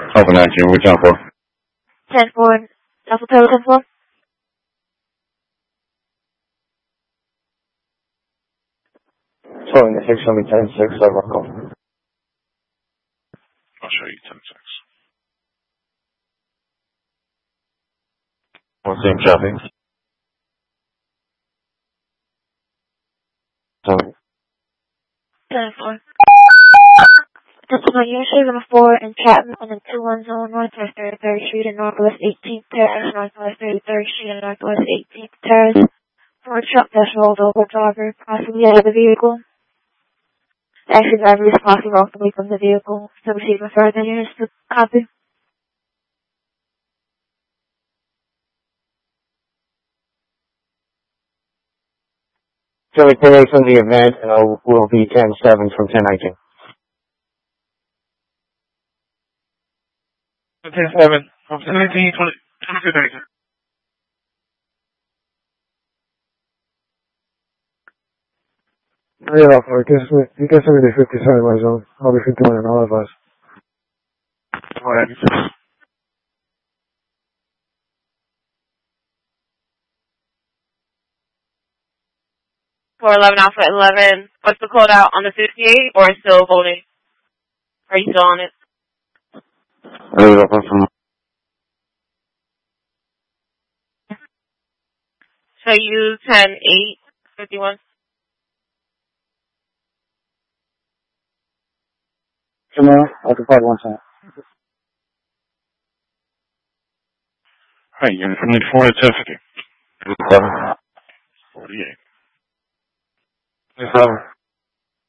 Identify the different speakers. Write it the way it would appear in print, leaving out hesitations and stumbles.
Speaker 1: Alpha 19, we're 10-4.
Speaker 2: 10-4, Alpha Tower 10-4.
Speaker 3: Showing the 6, show me 10-6, Rocco.
Speaker 1: I'll show you 10-6. What's the traffic?
Speaker 2: 10-4. Gentlemen, you're shooting a 4 in Chapman on the 210 Northwest 33rd Street and Northwest 18th Terrace, Northwest 33rd Street and Northwest 18th Terrace. For a truck that's rolled over, driver possibly out of the vehicle. The active driver is possibly walked away from the vehicle. So receiving further units to copy.
Speaker 3: Showing 10-8 from the event, and will be 10-7 from 10-19.
Speaker 1: 10-7 from 10-19, 22-19.
Speaker 3: Yeah, you guess over the 57 my zone. I'll be 51 in all of us.
Speaker 1: Alright.
Speaker 4: 411 Alpha 11. What's the code out on the 58 or still holding? Are you still on it? So you 10-8, 51.
Speaker 3: Tomorrow, I'll provide 1 cent.
Speaker 1: Hi, unit from 4 to 10-50. 48.
Speaker 3: 7.